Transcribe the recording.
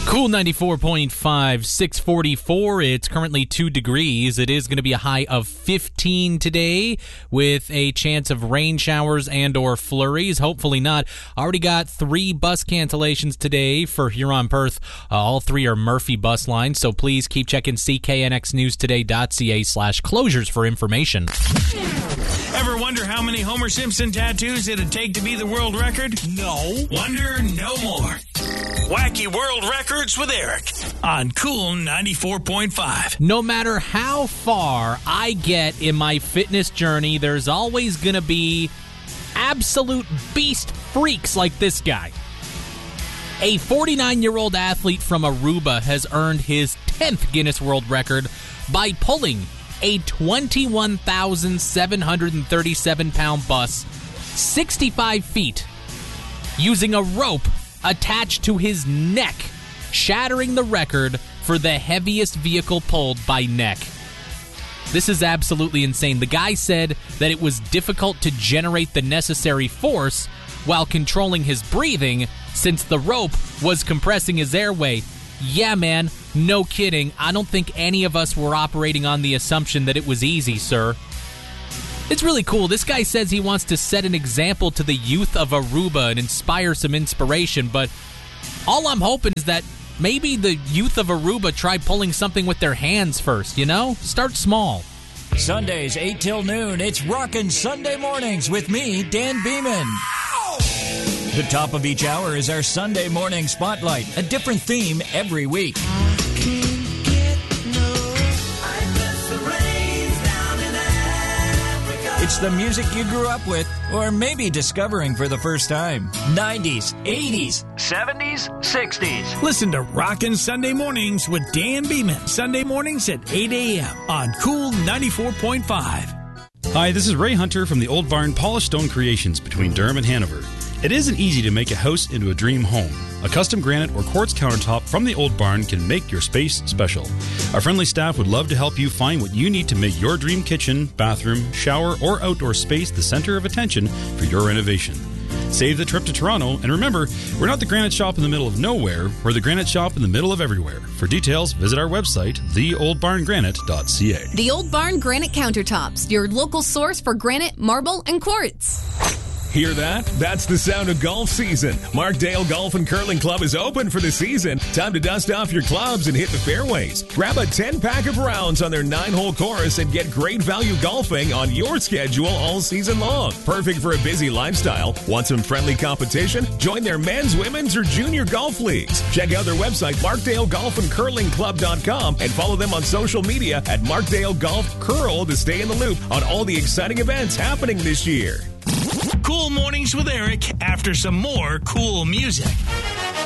Cool 94.5, 644. It's currently 2 degrees. It is going to be a high of 15 today with a chance of rain showers and or flurries. Hopefully not. Already got 3 bus cancellations today for Huron-Perth. All 3 are Murphy bus lines, so please keep checking cknxnewstoday.ca/closures for information. Ever wonder how many Homer Simpson tattoos it'd take to be the world record? No. Wonder no more. Wacky World Records with Eric on Cool 94.5. No matter how far I get in my fitness journey, there's always going to be absolute beast freaks like this guy. A 49-year-old athlete from Aruba has earned his 10th Guinness World Record by pulling a 21,737-pound bus 65 feet using a rope attached to his neck, shattering the record for the heaviest vehicle pulled by neck. This is absolutely insane. The guy said that it was difficult to generate the necessary force while controlling his breathing since the rope was compressing his airway. Yeah, man, no kidding. I don't think any of us were operating on the assumption that it was easy, sir. It's really cool. This guy says he wants to set an example to the youth of Aruba and inspire some inspiration, but all I'm hoping is that maybe the youth of Aruba try pulling something with their hands first, you know? Start small. Sundays, 8 till noon, it's Rockin' Sunday Mornings with me, Dan Beeman. The top of each hour is our Sunday morning spotlight, a different theme every week. It's the music you grew up with, or maybe discovering for the first time. 90s, 80s, 70s, 60s. Listen to Rockin' Sunday Mornings with Dan Beeman. Sunday mornings at 8 a.m. on Cool 94.5. Hi, this is Ray Hunter from the Old Barn Polished Stone Creations between Durham and Hanover. It isn't easy to make a house into a dream home. A custom granite or quartz countertop from the Old Barn can make your space special. Our friendly staff would love to help you find what you need to make your dream kitchen, bathroom, shower, or outdoor space the center of attention for your renovation. Save the trip to Toronto, and remember, we're not the granite shop in the middle of nowhere, we're the granite shop in the middle of everywhere. For details, visit our website, theoldbarngranite.ca. The Old Barn Granite Countertops, your local source for granite, marble, and quartz. Hear that? That's the sound of golf season. Markdale Golf and Curling Club is open for the season. Time to dust off your clubs and hit the fairways. Grab a 10-pack of rounds on their 9-hole course and get great value golfing on your schedule all season long. Perfect for a busy lifestyle. Want some friendly competition? Join their men's, women's, or junior golf leagues. Check out their website, markdalegolfandcurlingclub.com, and follow them on social media at Markdale Golf Curl to stay in the loop on all the exciting events happening this year. Cool Mornings with Eric after some more cool music.